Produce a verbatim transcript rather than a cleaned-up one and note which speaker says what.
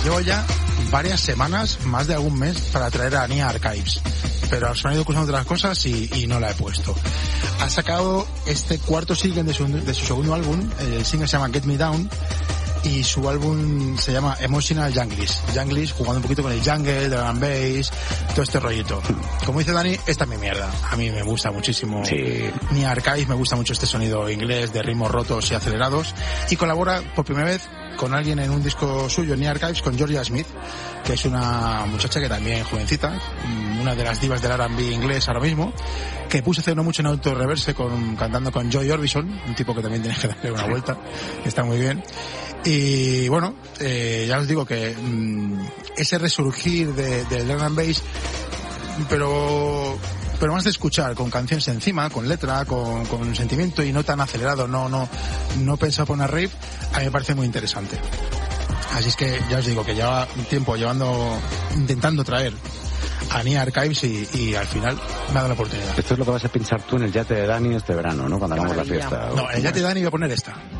Speaker 1: llevo ya varias semanas, más de algún mes, para traer a Nia Archives, pero se han ido cruzando otras cosas y, y no la he puesto. Ha sacado este cuarto single de su, de su segundo álbum. El single se llama Get Me Down y su álbum se llama Emotional Junglish. Junglish, jugando un poquito con el jungle, drum and bass, todo este rollito. Como dice Dani, esta es mi mierda. A mí me gusta muchísimo.
Speaker 2: Sí.
Speaker 1: Nia Archives, me gusta mucho este sonido inglés de ritmos rotos y acelerados. Y colabora por primera vez con alguien en un disco suyo, Nia Archives, con Georgia Smith, que es una muchacha que también jovencita, una de las divas del R and B inglés ahora mismo, que puse hace no mucho en Auto Reverse con, cantando con Joy Orbison, un tipo que también tiene que darle una vuelta, que está muy bien. Y bueno, eh, ya os digo que mmm, ese resurgir de, del R and Bass, pero pero más de escuchar, con canciones encima, con letra, con, con sentimiento y no tan acelerado, no no no pensar poner riff, a mí me parece muy interesante. Así es que ya os digo que lleva un tiempo llevando, intentando traer a Nia Archives y, y al final me ha dado la oportunidad.
Speaker 2: Esto es lo que vas a pinchar tú en el yate de Dani este verano, ¿no? Cuando hagamos la fiesta.
Speaker 1: No, en el yate de Dani voy a poner esta.